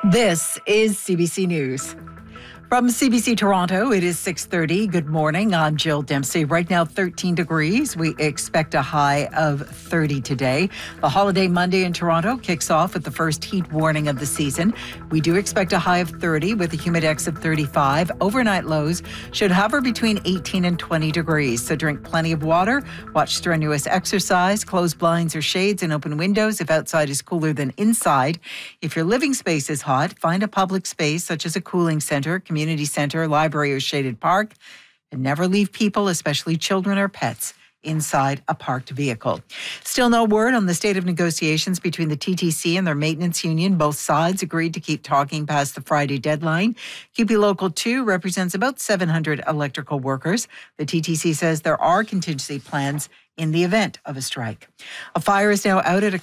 This is CBC News. From CBC Toronto, it is 6:30. Good morning. I'm Jill Dempsey. Right now, 13 degrees. We expect a high of 30 today. The holiday Monday in Toronto kicks off with the first heat warning of the season. We do expect a high of 30 with a humidex of 35. Overnight lows should hover between 18 and 20 degrees. So drink plenty of water, watch strenuous exercise, close blinds or shades and open windows if outside is cooler than inside. If your living space is hot, find a public space such as a cooling center, community center, library, or shaded park, and never leave people, especially children or pets, inside a parked vehicle. Still no word on the state of negotiations between the TTC and their maintenance union. Both sides agreed to keep talking past the Friday deadline. QP Local 2 represents about 700 electrical workers. The TTC says there are contingency plans in the event of a strike. A fire is now out at a